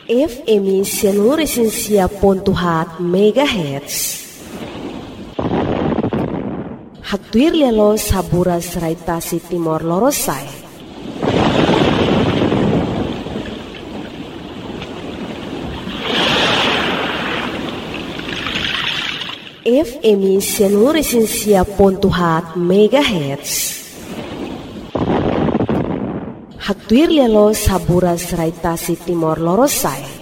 FM Seluruh Pontuhat MHz. Haktuir lelo sabura seraitasi Timor Lorosai. FM Seluruh Pontuhat MHz. Haktuir lelo sabura seraitasi Timor Lorosai.